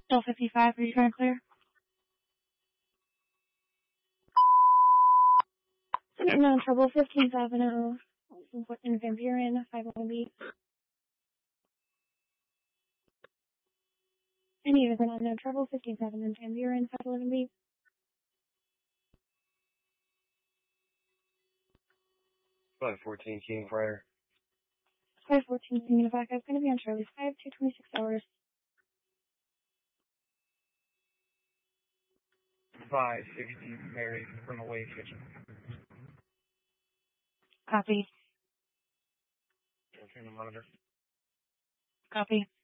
Still 55, are you trying to clear? No trouble, 1570 in Van Buren, 511B. Any of them on no trouble, 157 in Van Buren, 511B. 514 King Friar. 514 King of Backup, going to be on Charlie 5, 226 hours. 560 Mary from the Way Kitchen. Copy. Turn the monitor. Copy.